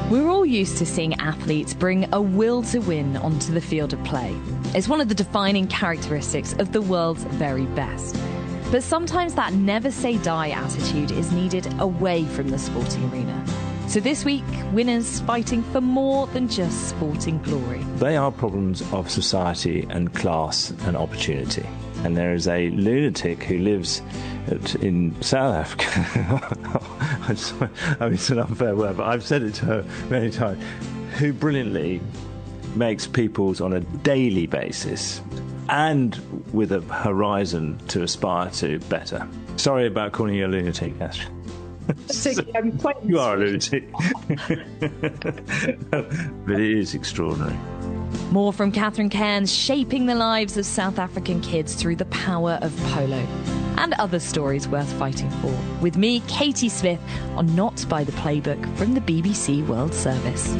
We're all used to seeing athletes bring a will to win onto the field of play. It's one of the defining characteristics of the world's very best. But sometimes that never say die attitude is needed away from the sporting arena. So this week, winners fighting for more than just sporting glory. They are problems of society and class and opportunity. And there is a lunatic who lives in South Africa. It's an unfair word, but I've said it to her many times, who brilliantly makes people's on a daily basis and with a horizon to aspire to better. Sorry about calling you a lunatic, Astrid. You are a lunatic. But it is extraordinary. More from Catherine Cairns shaping the lives of South African kids through the power of polo. And other stories worth fighting for. With me, Katie Smith, on Not by the Playbook from the BBC World Service.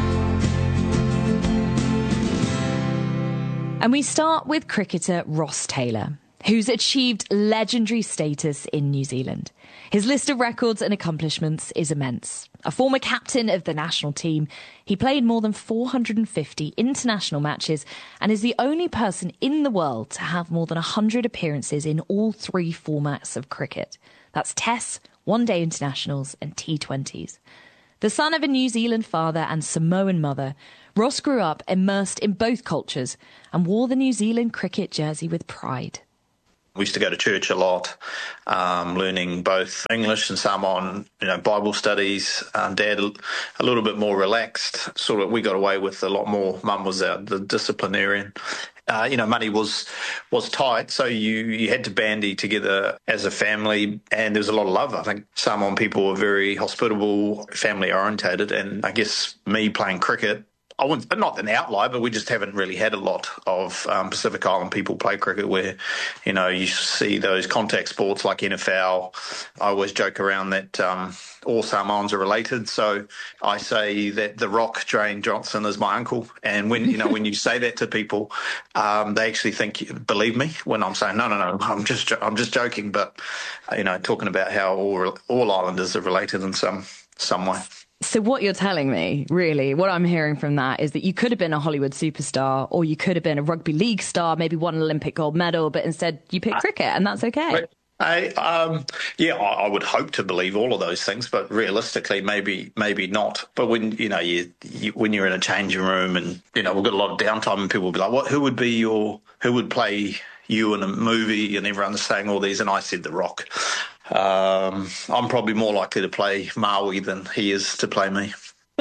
And we start with cricketer Ross Taylor, who's achieved legendary status in New Zealand. His list of records and accomplishments is immense. A former captain of the national team, he played more than 450 international matches and is the only person in the world to have more than 100 appearances in all three formats of cricket. That's Tests, One-Day Internationals and T20s. The son of a New Zealand father and Samoan mother, Ross grew up immersed in both cultures and wore the New Zealand cricket jersey with pride. We used to go to church a lot, learning both English and Samoan, Bible studies. Dad a little bit more relaxed. Sort of, we got away with a lot more. Mum was the disciplinarian. Money was tight, so you had to bandy together as a family, and there was a lot of love. I think Samoan people were very hospitable, family orientated, and I guess me playing cricket, I wouldn't, not an outlier, but we just haven't really had a lot of Pacific Island people play cricket where, you see those contact sports like NFL. I always joke around that all Samoans are related. So I say that The Rock, Dwayne Johnson, is my uncle. And when you say that to people, they actually believe me when I'm saying, no, I'm just joking. But, talking about how all islanders are related in some way. So what you're telling me, really, what I'm hearing from that is that you could have been a Hollywood superstar or you could have been a rugby league star, maybe won an Olympic gold medal, but instead you picked cricket and that's okay. I would hope to believe all of those things, but realistically, maybe not. But when when you're in a changing room and we've got a lot of downtime and people will be like, who would play you in a movie? And everyone's saying all these, and I said The Rock. I'm probably more likely to play Maui than he is to play me.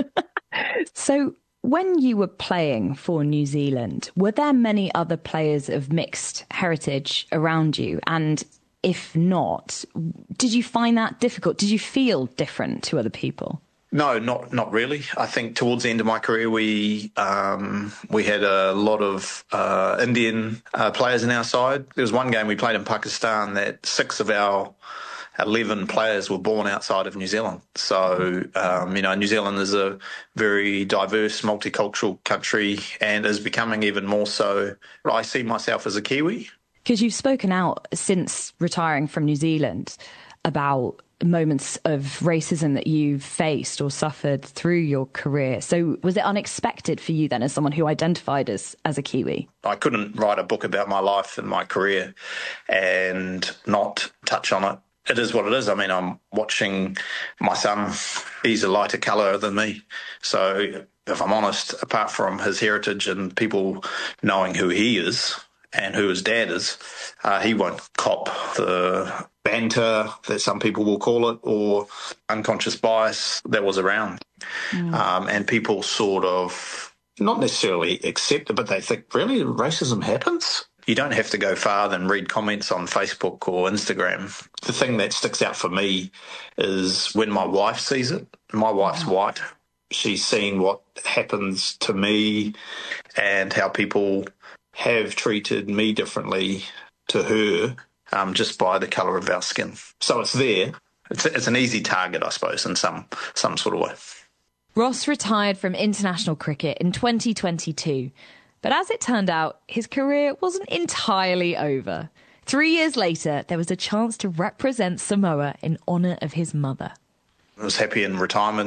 So when you were playing for New Zealand, were there many other players of mixed heritage around you? And if not, did you find that difficult? Did you feel different to other people? No, not really. I think towards the end of my career, we had a lot of Indian players in our side. There was one game we played in Pakistan that 6 of our 11 players were born outside of New Zealand. So, New Zealand is a very diverse, multicultural country and is becoming even more so. I see myself as a Kiwi. Because you've spoken out since retiring from New Zealand about moments of racism that you've faced or suffered through your career. So was it unexpected for you then as someone who identified as a Kiwi? I couldn't write a book about my life and my career and not touch on it. It is what it is. I mean, I'm watching my son. He's a lighter colour than me. So if I'm honest, apart from his heritage and people knowing who he is and who his dad is, he won't cop the banter that some people will call it or unconscious bias that was around. And people sort of not necessarily accept it, but they think, really, racism happens? You don't have to go far than read comments on Facebook or Instagram. The thing that sticks out for me is when my wife sees it. My wife's white. She's seen what happens to me and how people have treated me differently to her just by the colour of our skin. So it's there. It's an easy target, I suppose, in some sort of way. Ross retired from international cricket in 2022. But as it turned out, his career wasn't entirely over. 3 years later, there was a chance to represent Samoa in honour of his mother. I was happy in retirement.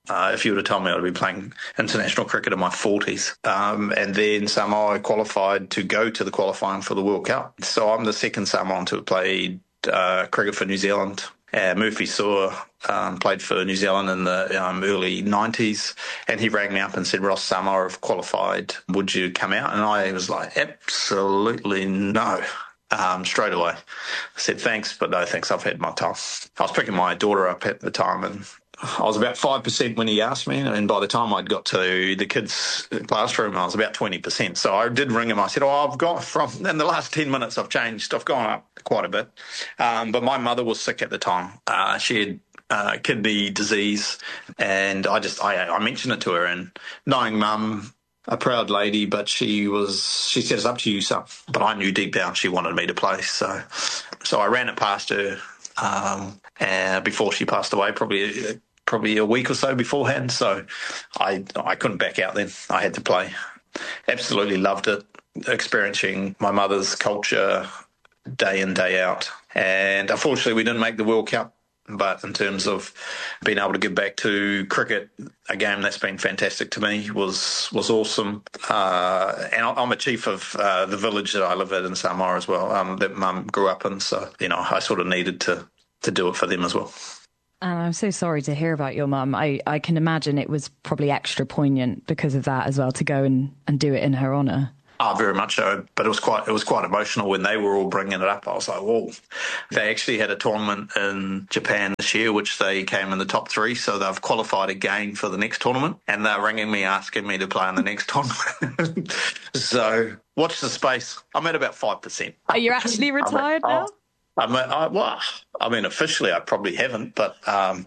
If you would have told me I'd be playing international cricket in my 40s. And then Samoa qualified to go to the qualifying for the World Cup. So I'm the second Samoan to have played cricket for New Zealand. Murphy Saw played for New Zealand in the early 90s, and he rang me up and said, Ross, Samoa have qualified. Would you come out? And I was like, absolutely no. Straight away. I said, thanks, but no thanks, I've had my time. I was picking my daughter up at the time, and I was about 5% when he asked me, and by the time I'd got to the kids' classroom, I was about 20%. So I did ring him. I said, I've gone from, in the last 10 minutes, I've changed. I've gone up quite a bit. But my mother was sick at the time. She had kidney disease, and I mentioned it to her, and knowing Mum, a proud lady, but she said, it's up to you, son. But I knew deep down she wanted me to play. So I ran it past her before she passed away, probably a week or so beforehand. So I couldn't back out then. I had to play. Absolutely loved it, experiencing my mother's culture day in, day out. And unfortunately, we didn't make the World Cup. But in terms of being able to give back to cricket, a game that's been fantastic to me, was awesome. And I'm a chief of the village that I live at in Samoa as well, that Mum grew up in. So, I sort of needed to do it for them as well. And I'm so sorry to hear about your mum. I can imagine it was probably extra poignant because of that as well, to go and do it in her honour. Oh, very much so. But it was quite emotional when they were all bringing it up. I was like, whoa. They actually had a tournament in Japan this year, which they came in the top 3. So they've qualified again for the next tournament. And they're ringing me, asking me to play in the next tournament. So watch the space. I'm at about 5%. Are you actually retired now? Officially I probably haven't, but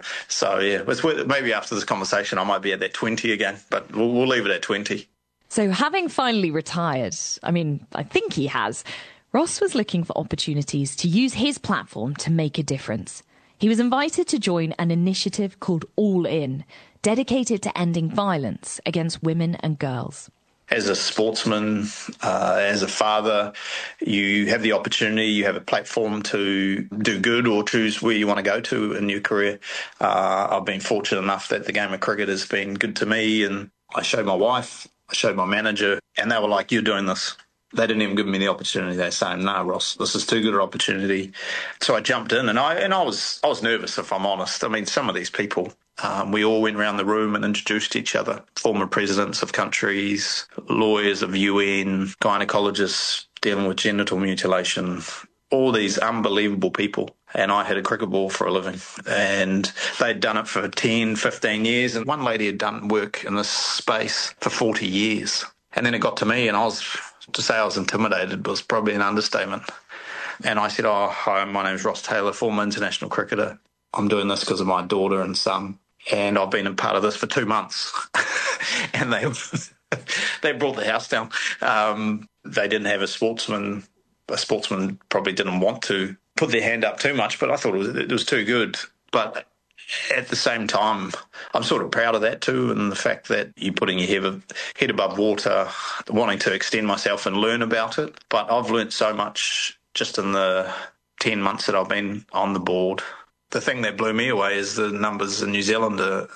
maybe after this conversation I might be at that 20 again, but we'll leave it at 20. So having finally retired, I think he has, Ross was looking for opportunities to use his platform to make a difference. He was invited to join an initiative called All In, dedicated to ending violence against women and girls. As a sportsman, as a father, you have the opportunity, you have a platform to do good or choose where you want to go to in your career. I've been fortunate enough that the game of cricket has been good to me, and I showed my wife, I showed my manager, and they were like, you're doing this. They didn't even give me the opportunity. They were saying, no, Ross, this is too good an opportunity. So I jumped in, and I was nervous, if I'm honest. Some of these people, we all went around the room and introduced each other. Former presidents of countries, lawyers of UN, gynecologists dealing with genital mutilation, all these unbelievable people. And I had a cricket ball for a living. And they'd done it for 10, 15 years. And one lady had done work in this space for 40 years. And then it got to me, and to say I was intimidated was probably an understatement. And I said, hi, my name's Ross Taylor, former international cricketer. I'm doing this because of my daughter and son. And I've been a part of this for 2 months. And they brought the house down. They didn't have a sportsman. A sportsman probably didn't want to put their hand up too much, but I thought it was too good. But at the same time, I'm sort of proud of that too, and the fact that you're putting your head above water, wanting to extend myself and learn about it. But I've learned so much just in the 10 months that I've been on the board. The thing that blew me away is the numbers in New Zealand.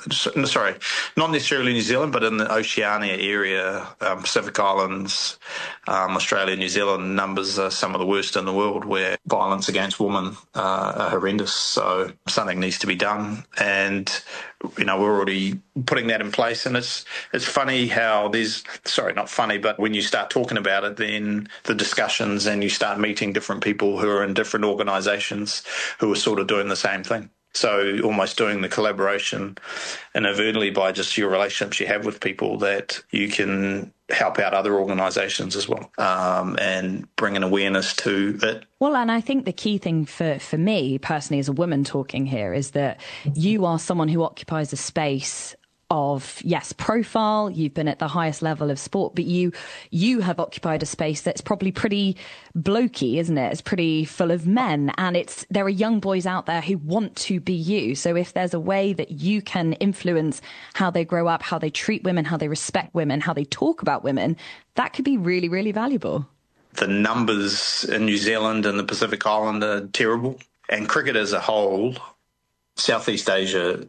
Not necessarily New Zealand, but in the Oceania area, Pacific Islands, Australia, New Zealand, numbers are some of the worst in the world, where violence against women are horrendous. So something needs to be done. And, we're already putting that in place. And it's funny how not funny, but when you start talking about it, then the discussions, and you start meeting different people who are in different organisations who are sort of doing the same thing. So almost doing the collaboration inadvertently by just your relationships you have with people, that you can help out other organisations as well, and bring an awareness to it. Well, and I think the key thing for me personally as a woman talking here is that you are someone who occupies a space of, yes, profile. You've been at the highest level of sport, but you have occupied a space that's probably pretty blokey, isn't it? It's pretty full of men, and there are young boys out there who want to be you. So if there's a way that you can influence how they grow up, how they treat women, how they respect women, how they talk about women, that could be really, really valuable. The numbers in New Zealand and the Pacific Island are terrible, and cricket as a whole, Southeast Asia,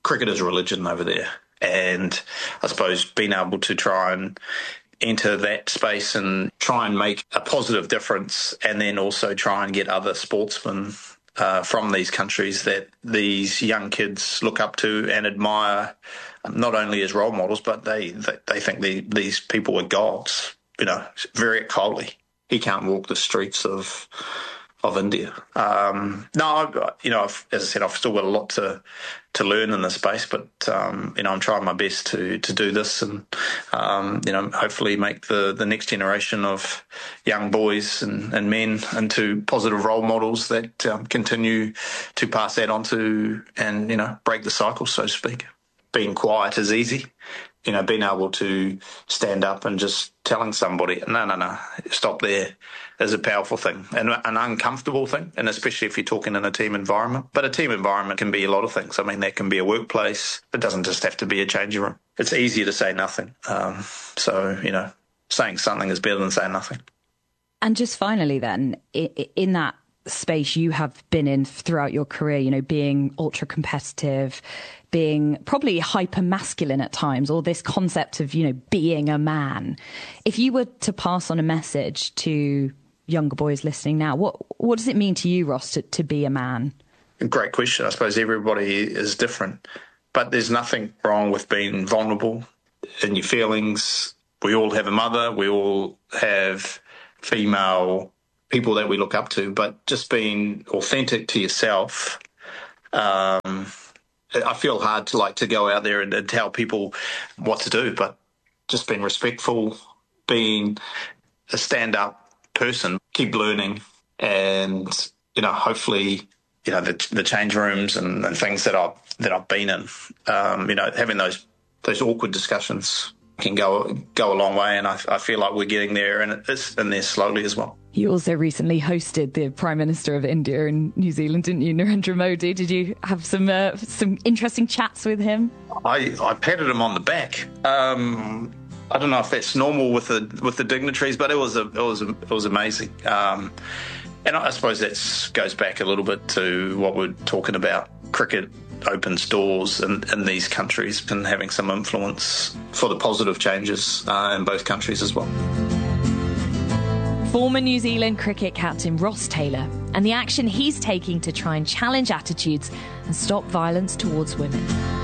cricket is a religion over there. And I suppose being able to try and enter that space and try and make a positive difference, and then also try and get other sportsmen from these countries that these young kids look up to and admire, not only as role models, but they think these people are gods. You know, Virat Kohli, he can't walk the streets of India. No, you know, as I said, I've still got a lot to learn in this space, but you know, I'm trying my best to do this, and you know, hopefully make the next generation of young boys and men into positive role models that continue to pass that on to, and you know, break the cycle, so to speak. Being quiet is easy. You know, being able to stand up and just telling somebody, no, stop there, is a powerful thing and an uncomfortable thing, and especially if you're talking in a team environment. But a team environment can be a lot of things. I mean, that can be a workplace. It doesn't just have to be a changing room. It's easier to say nothing. So, you know, saying something is better than saying nothing. And just finally then, in that space you have been in throughout your career, you know, being ultra competitive, being probably hyper masculine at times, or this concept of, you know, being a man. If you were to pass on a message to younger boys listening now, what does it mean to you, Ross, to be a man? Great question. I suppose everybody is different, but there's nothing wrong with being vulnerable in your feelings. We all have a mother. We all have female people that we look up to, but just being authentic to yourself. I feel hard to go out there and tell people what to do, but just being respectful, being a stand-up person, keep learning, and you know, hopefully, you know, the change rooms and things that I've been in, you know, having those awkward discussions can go a long way, and I feel like we're getting there, and it's in there slowly as well. You also recently hosted the Prime Minister of India and New Zealand, didn't you, Narendra Modi? Did you have some interesting chats with him? I patted him on the back. I don't know if that's normal with the dignitaries, but it was amazing. And I suppose that goes back a little bit to what we're talking about. Cricket opens doors in these countries and having some influence for the positive changes in both countries as well. Former New Zealand cricket captain Ross Taylor, and the action he's taking to try and challenge attitudes and stop violence towards women.